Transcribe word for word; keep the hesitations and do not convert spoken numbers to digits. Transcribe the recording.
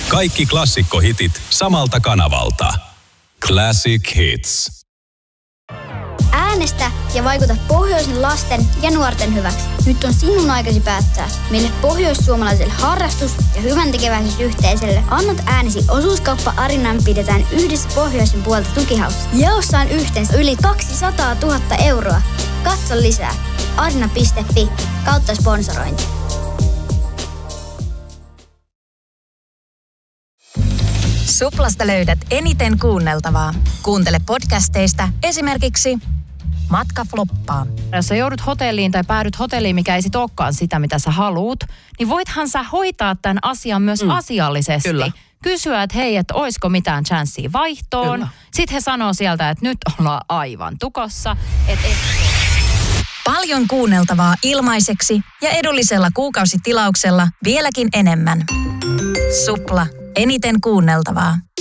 Kaikki klassikkohitit samalta kanavalta. Classic Hits. Äänestä ja vaikuta pohjoisen lasten ja nuorten hyväksi. Nyt on sinun aikasi päättää, mille pohjoissuomalaiselle harrastus- ja hyväntekeväisyysyhteisölle annat äänesi. Osuuskauppa Arinan pidetään yhdessä pohjoisen puolta tukihaussa. Jaossa on yhteensä yli kaksisataatuhatta euroa. Katso lisää. arina piste fi kautta sponsorointi. Suplasta löydät eniten kuunneltavaa. Kuuntele podcasteista esimerkiksi Matka floppaa. Jos sä joudut hotelliin tai päädyt hotelliin, mikä ei sit olekaan sitä, mitä sä haluut, niin voithan sä hoitaa tämän asian myös mm. asiallisesti. Kyllä. Kysyä, että hei, että oisko mitään chanssiä vaihtoon. Kyllä. Sitten he sanoo sieltä, että nyt ollaan aivan tukossa. Et et... Paljon kuunneltavaa ilmaiseksi ja edullisella kuukausitilauksella vieläkin enemmän. Supla. Eniten kuunneltavaa.